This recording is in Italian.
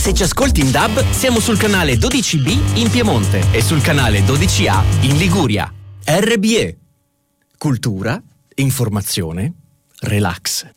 Se ci ascolti in DAB, siamo sul canale 12B in Piemonte e sul canale 12A in Liguria. RBE. Cultura, informazione, relax.